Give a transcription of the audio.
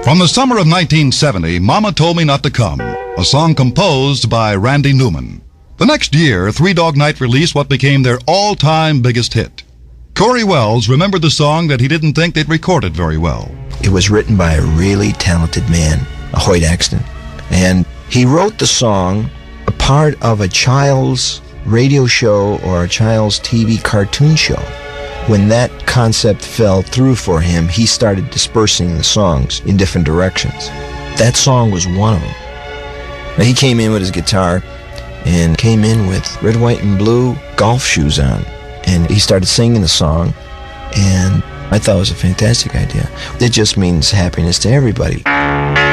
From the summer of 1970, Mama Told Me Not to Come, a song composed by Randy Newman. The next year, Three Dog Night released what became their all-time biggest hit. Corey Wells remembered the song that he didn't think they'd recorded very well. It was written by a really talented man, Hoyt Axton, and he wrote the song a part of a child's radio show or a child's TV cartoon show. When that concept fell through for him, he started dispersing the songs in different directions. That song was one of them. Now, he came in with his guitar and came in with red, white, and blue golf shoes on. And he started singing the song, and I thought it was a fantastic idea. It just means happiness to everybody.